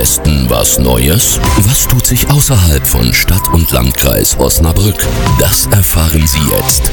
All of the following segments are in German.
Westen was Neues? Was tut sich außerhalb von Stadt und Landkreis Osnabrück? Das erfahren Sie jetzt.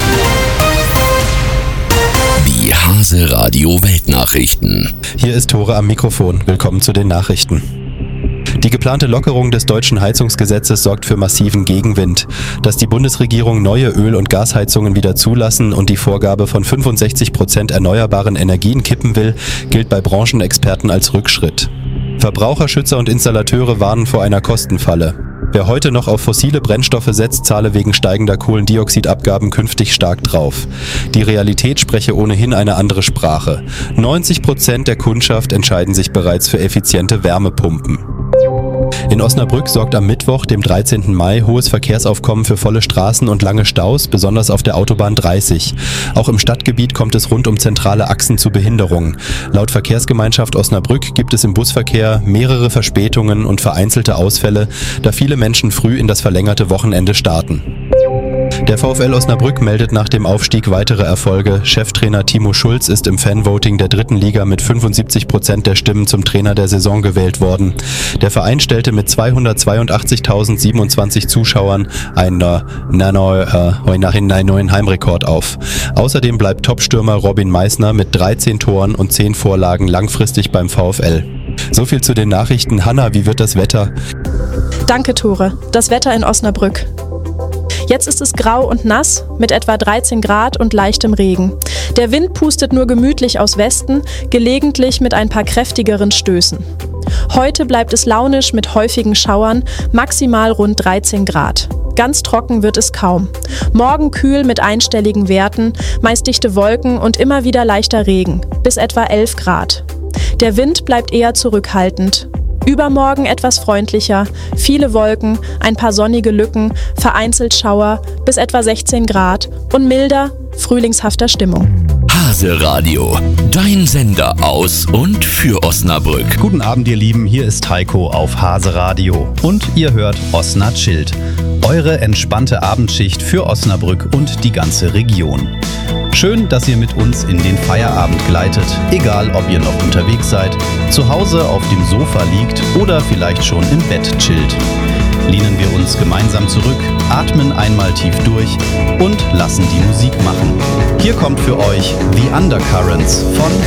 Die Hase Radio Weltnachrichten. Hier ist Tore am Mikrofon. Willkommen zu den Nachrichten. Die geplante Lockerung des deutschen Heizungsgesetzes sorgt für massiven Gegenwind. Dass die Bundesregierung neue Öl- und Gasheizungen wieder zulassen und die Vorgabe von 65% erneuerbaren Energien kippen will, gilt bei Branchenexperten als Rückschritt. Verbraucherschützer und Installateure warnen vor einer Kostenfalle. Wer heute noch auf fossile Brennstoffe setzt, zahle wegen steigender Kohlendioxidabgaben künftig stark drauf. Die Realität spreche ohnehin eine andere Sprache. 90% der Kundschaft entscheiden sich bereits für effiziente Wärmepumpen. In Osnabrück sorgt am Mittwoch, dem 13. Mai, hohes Verkehrsaufkommen für volle Straßen und lange Staus, besonders auf der Autobahn 30. Auch im Stadtgebiet kommt es rund um zentrale Achsen zu Behinderungen. Laut Verkehrsgemeinschaft Osnabrück gibt es im Busverkehr mehrere Verspätungen und vereinzelte Ausfälle, da viele Menschen früh in das verlängerte Wochenende starten. Der VfL Osnabrück meldet nach dem Aufstieg weitere Erfolge. Cheftrainer Timo Schulz ist im Fanvoting der 3. Liga mit 75% der Stimmen zum Trainer der Saison gewählt worden. Der Verein stellte mit 282.027 Zuschauern einen neuen Heimrekord auf. Außerdem bleibt Topstürmer Robin Meissner mit 13 Toren und 10 Vorlagen langfristig beim VfL. So viel zu den Nachrichten. Hanna, wie wird das Wetter? Danke, Tore. Das Wetter in Osnabrück. Jetzt ist es grau und nass mit etwa 13 Grad und leichtem Regen. Der Wind pustet nur gemütlich aus Westen, gelegentlich mit ein paar kräftigeren Stößen. Heute bleibt es launisch mit häufigen Schauern, maximal rund 13 Grad. Ganz trocken wird es kaum. Morgen kühl mit einstelligen Werten, meist dichte Wolken und immer wieder leichter Regen, bis etwa 11 Grad. Der Wind bleibt eher zurückhaltend. Übermorgen etwas freundlicher, viele Wolken, ein paar sonnige Lücken, vereinzelt Schauer, bis etwa 16 Grad und milder, frühlingshafter Stimmung. Hase Radio, dein Sender aus und für Osnabrück. Guten Abend, ihr Lieben, hier ist Heiko auf Hase Radio und ihr hört Osna Chillt, eure entspannte Abendschicht für Osnabrück und die ganze Region. Schön, dass ihr mit uns in den Feierabend gleitet, egal ob ihr noch unterwegs seid, zu Hause auf dem Sofa liegt oder vielleicht schon im Bett chillt. Lehnen wir uns gemeinsam zurück, atmen einmal tief durch und lassen die Musik machen. Hier kommt für euch The Undercurrents von